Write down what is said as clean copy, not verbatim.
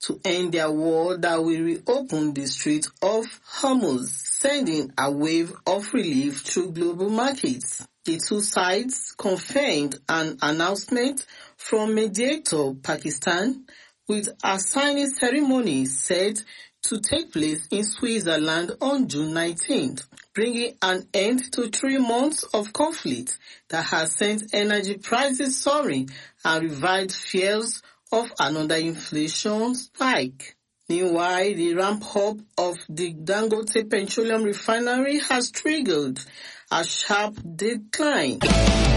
to end their war that will reopen the Strait of Hormuz, sending a wave of relief through global markets. The two sides confirmed an announcement from mediator Pakistan, with a signing ceremony set to take place in Switzerland on June 19th, bringing an end to 3 months of conflict that has sent energy prices soaring and revived fears of another inflation spike. Meanwhile, the ramp-up of the Dangote Petroleum Refinery has triggered a sharp decline.